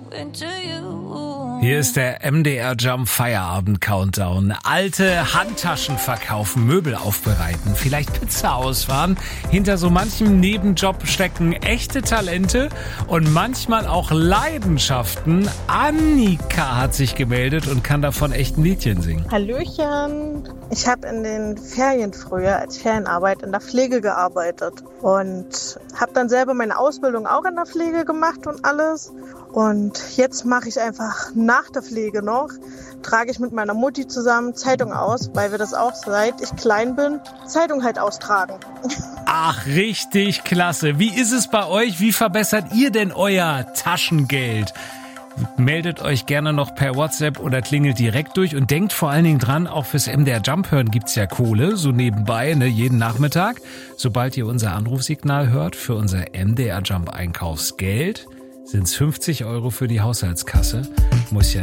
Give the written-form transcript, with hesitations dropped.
Hier ist der MDR Jump Feierabend Countdown. Alte Handtaschen verkaufen, Möbel aufbereiten, vielleicht Pizza ausfahren. Hinter so manchem Nebenjob stecken echte Talente und manchmal auch Leidenschaften. Annika hat sich gemeldet und kann davon echt ein Liedchen singen. Hallöchen. Ich habe in den Ferien früher als Ferienarbeit in der Pflege gearbeitet und habe dann selber meine Ausbildung auch in der Pflege gemacht und alles. Und jetzt mache ich einfach nach der Pflege noch, trage ich mit meiner Mutti zusammen Zeitung aus, weil wir das auch seit ich klein bin, Zeitung halt austragen. Ach, richtig klasse. Wie ist es bei euch? Wie verbessert ihr denn euer Taschengeld? Meldet euch gerne noch per WhatsApp oder klingelt direkt durch und denkt vor allen Dingen dran, auch fürs MDR Jump hören gibt's ja Kohle, so nebenbei, jeden Nachmittag. Sobald ihr unser Anrufsignal hört für unser MDR Jump Einkaufsgeld, sind's 50 € für die Haushaltskasse. Muss ja